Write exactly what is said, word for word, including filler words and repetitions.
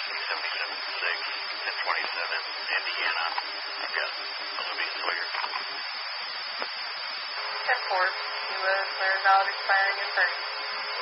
Austin seventy-seven six, ten twenty-seven, Indiana. I've got Olivia Sawyer. ten four, Kilo, clear valid expiring in thirty.